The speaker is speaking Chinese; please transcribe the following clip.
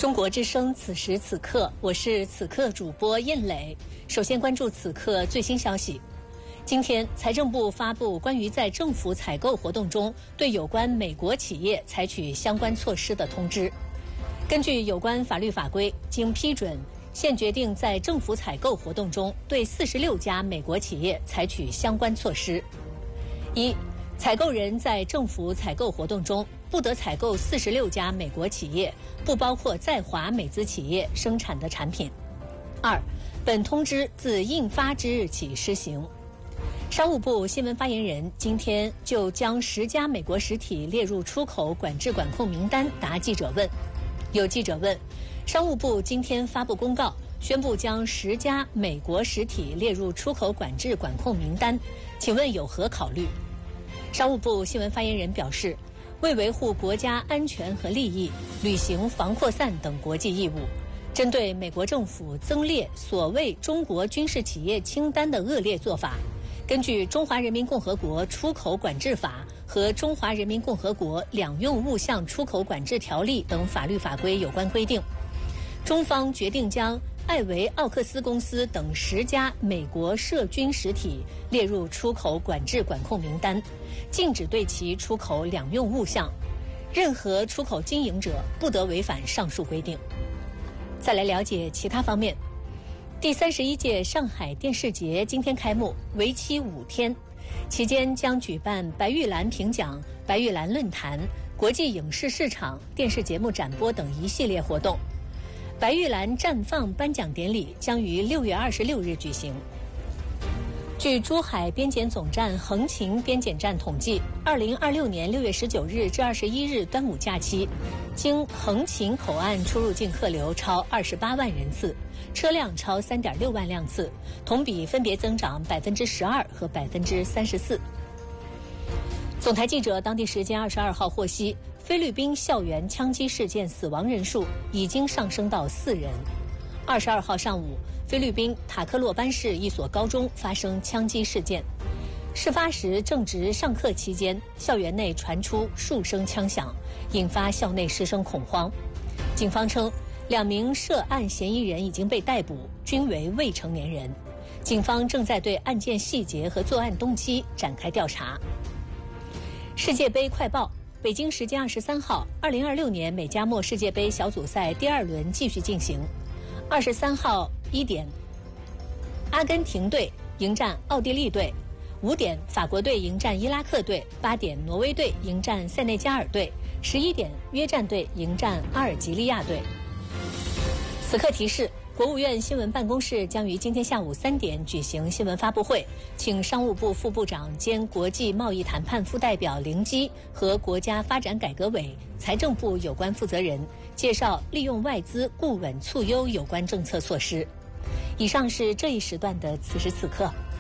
中国之声此时此刻，我是此刻主播燕磊。首先关注此刻最新消息。今天，财政部发布关于在政府采购活动中对有关美国企业采取相关措施的通知。根据有关法律法规，经批准，现决定在政府采购活动中对46家美国企业采取相关措施。一、采购人在政府采购活动中不得采购46家美国企业，不包括在华美资企业生产的产品。二、本通知自印发之日起施行。商务部新闻发言人今天就将10家美国实体列入出口管制管控名单答记者问。有记者问，商务部今天发布公告，宣布将10家美国实体列入出口管制管控名单，请问有何考虑？商务部新闻发言人表示，为维护国家安全和利益，履行防扩散等国际义务，针对美国政府增列所谓中国军事企业清单的恶劣做法，根据《中华人民共和国出口管制法》和《中华人民共和国两用物项出口管制条例》等法律法规有关规定，中方决定将艾维奥克斯公司等10家美国涉军实体列入出口管制管控名单，禁止对其出口两用物项，任何出口经营者不得违反上述规定。再来了解其他方面。第31届上海电视节今天开幕，为期5天，期间将举办白玉兰评奖、白玉兰论坛、国际影视市场、电视节目展播等一系列活动。白玉兰绽放颁奖典礼将于6月26日举行。据珠海边检总站横琴边检站统计，2026年6月19日至21日端午假期，经横琴口岸出入境客流超28万人次，车辆超3.6万辆次，同比分别增长12%和34%。总台记者当地时间22号获悉，菲律宾校园枪击事件死亡人数已经上升到4人。22号上午，菲律宾塔克洛班市一所高中发生枪击事件。事发时正值上课期间，校园内传出数声枪响，引发校内师生恐慌。警方称，2名涉案嫌疑人已经被逮捕，均为未成年人。警方正在对案件细节和作案动机展开调查。世界杯快报：北京时间23号，2026年美加墨世界杯小组赛第2轮继续进行。23号1点，阿根廷队迎战奥地利队；5点，法国队迎战伊拉克队；8点，挪威队迎战塞内加尔队；11点，约战队迎战阿尔及利亚队。此刻提示，国务院新闻办公室将于今天下午3点举行新闻发布会，请商务部副部长兼国际贸易谈判副代表凌基和国家发展改革委、财政部有关负责人介绍利用外资固稳促优有关政策措施。以上是这一时段的此时此刻。